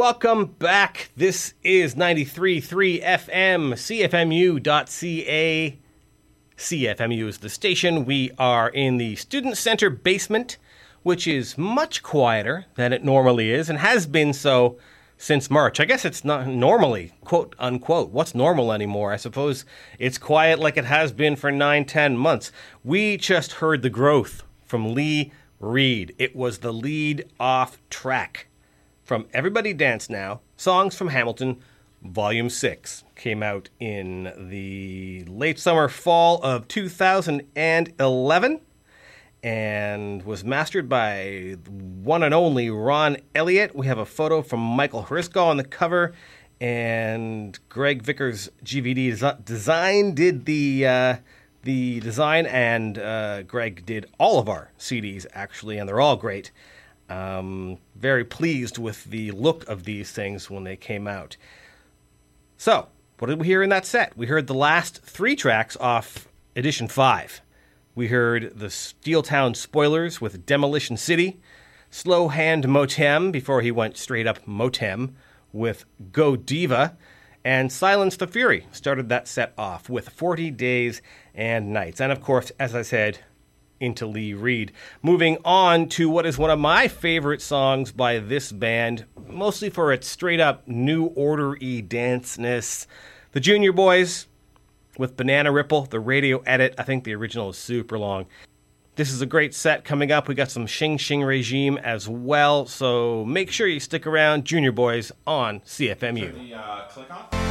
welcome back. This is 93.3 FM, CFMU.ca. CFMU is the station. We are in the Student Center basement, which is much quieter than it normally is and has been so since March. I guess it's not normally, quote unquote. What's normal anymore? I suppose it's quiet like it has been for 9-10 months. We just heard The Growth from Lee Reed. It was the lead off track from Everybody Dance Now, Songs from Hamilton, Volume 6. Came out in the late summer, fall of 2011 and was mastered by one and only Ron Elliott. We have a photo from Michael Hrisco on the cover, and Greg Vickers GVD Design did the design, and Greg did all of our CDs, actually, and they're all great. Very pleased with the look of these things when they came out. So, what did we hear in that set? We heard the last 3 tracks off Edition 5. We heard the Steeltown Spoilers with Demolition City, Slow Hand Motem before he went straight up Motem with Go Diva, and Silence the Fury started that set off with 40 Days and Nights. And of course, as I said, into Lee Reed. Moving on to what is one of my favorite songs by this band, mostly for its straight-up New Order-y dance-ness. The Junior Boys with Banana Ripple, the radio edit. I think the original is super long. This is a great set coming up. We got some Xing Xing Regime as well, so make sure you stick around. Junior Boys on CFMU. So the click off?